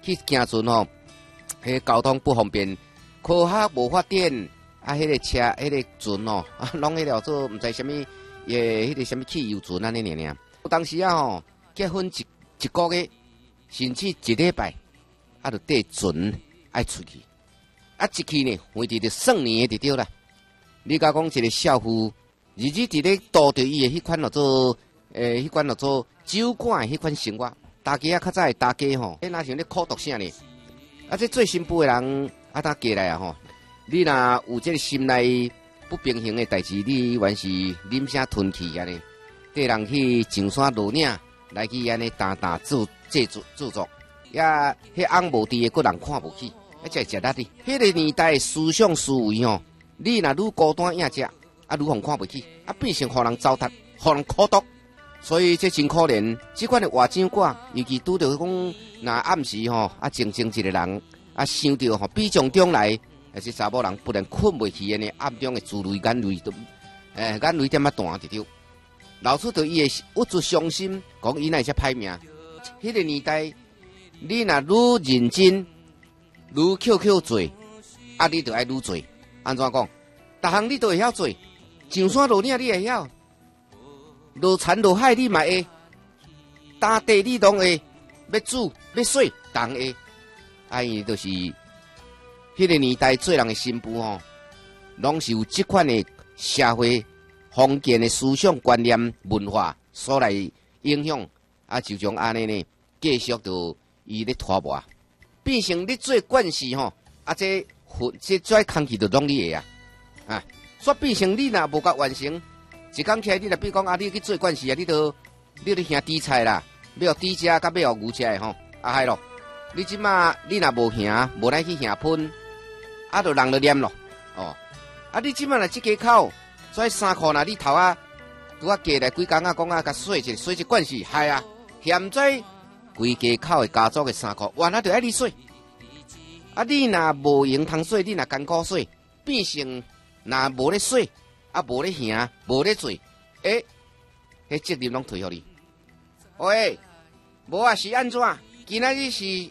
去行船吼，迄交通不方便，科学无发展，啊，迄个车，迄个船哦，啊，拢迄了做毋知啥物，迄个啥物汽油船安尼尔。有当时啊吼，结婚一个月，甚至一礼拜，啊，就缀船爱出去，啊，一去呢，回伫就算年就对啦。你甲讲一个少妇，日日伫咧度着伊的迄款落做，迄款落做酒馆的迄款生活。大家啊，较早的大家吼，哪像咧苦读啥呢？啊，这做新妇的人啊，他过来啊吼，你若有这个心内不平衡的代志，你原是啉啥吞气安尼，缀人去上山落岭来去安尼单自作，也迄翁无伫的，个人看无起，啊，才会食力的。迄个年代思想思维吼。你若愈孤单硬食，啊，愈互看不起，啊，变成互人糟蹋，互人苦毒，所以这真可怜。即款的活掌挂，尤其拄着讲，若暗时吼，啊，静静一个人，啊，想着吼，比从中来，还是查某人不能困袂去安尼，暗中的珠泪眼泪都，眼泪点啊断就对，流出着伊的无助伤心，讲伊那些歹命。迄个年代，你若愈认真，愈扣做，啊，你就爱愈做。安怎讲？逐项你都会晓做，上山落岭你会晓，落田落海你嘛会，打地你拢会，要煮要洗当会。伊就是迄个年代做人的新妇吼，拢是有即款的社会封建的思想观念文化所来影响，啊，就像安尼呢，继续着伊咧拖磨，变成你做惯事吼，啊这。这做空气就拢你的啊，所以变成你若无甲完成，一工起来你若比如讲啊，你去做惯事啊，你就兄猪菜啦，要猪食甲要牛食的吼，啊嗨咯，你即马你若无兄，无来去兄喷，啊，就人就念咯，哦，啊，你即马若即家口，所以衫裤若你头啊，拄啊过来几工啊，讲啊，甲洗一惯事，嗨啊，嫌在规家口的家族的衫裤，原来就爱你洗。啊！你若无用通洗，你若艰苦洗，变成若无咧洗，啊无咧行，无咧做，迄责任拢推互你。喂，无啊是安怎？今仔日是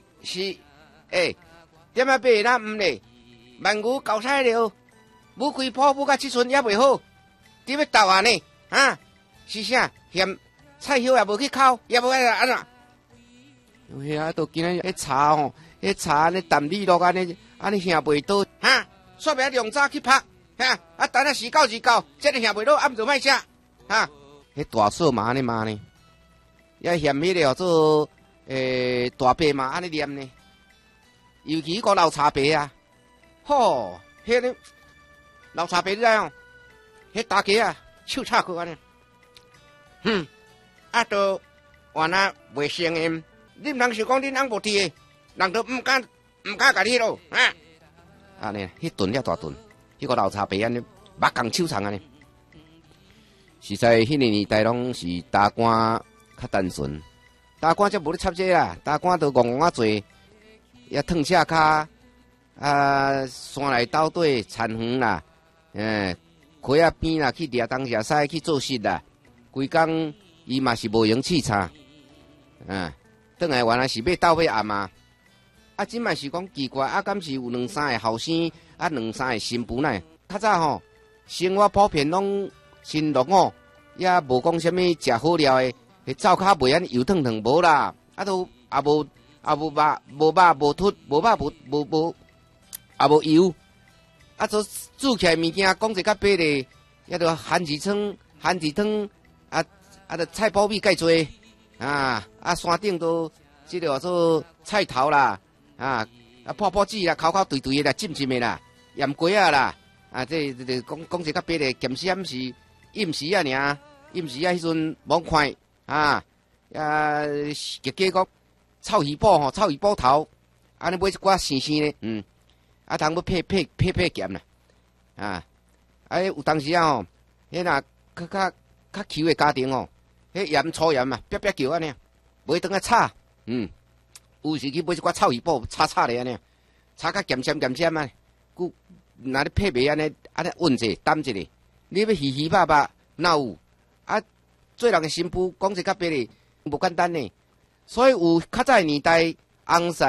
点啊八那毋咧？万牛交菜了，母开泡母甲即阵也袂好，你要斗啊呢？啊，是啥？嫌菜叶也无去烤，也无安怎？嘿啊，都今仔日茶吼。迄茶安尼淡米落安尼下袂倒，哈！煞袂量早去拍，哈！啊，等下时到，这个下袂倒，暗就卖食，哈！迄大嫂嘛安尼骂呢，也嫌迄个做大伯嘛安尼念呢，尤其个老茶伯啊，吼，迄个老茶伯你知影？迄大家啊，手插去安尼，啊都原来袂成因，你毋通想讲恁翁无伫。人都唔敢甲你咯，啊！安尼，迄顿了大顿，迄个老茶伯安尼，目光手长安尼。实在迄个年代拢是大官较单纯，大官则无咧插这啦，大官都戆戆啊做，也烫车骹，啊，山内斗底田园啦，溪仔边啦去掠东掠西去做事啦，规工伊嘛是无用淬茶，转来原来是要斗要暗啊。啊，即卖是讲奇怪，啊，敢是有两三个后生，啊，两三个新妇呢？较早吼，生活普遍拢新落伍，也无讲啥物食好料的，灶骹袂安油烫烫无啦，啊都无肉无凸，无肉无油，啊，做煮起来物件讲者较白咧，也都番薯汤，啊，都菜脯米介多，啊，山顶都即个做菜头啦。啊！泡子啦，烤对的啦，浸的啦，盐鸡啊啦，啊，这讲一较别的，咸时是饮时啊，饮时啊，迄阵冇看啊，加个臭鱼煲吼，臭鱼煲头，安尼买一寡生呢，啊，通要配咸啦，啊，有当时啊吼，迄若较穷的家庭吼，迄盐粗盐嘛，别叫安尼，买当个炒，有时去买一寡臭鱼煲炒咧安尼，炒较咸咸啊，佮若咧配糜安尼温者担者咧，你要鱼肉哪有？啊，做人的新妇讲一较别咧，无简单呢。所以有较早年代，红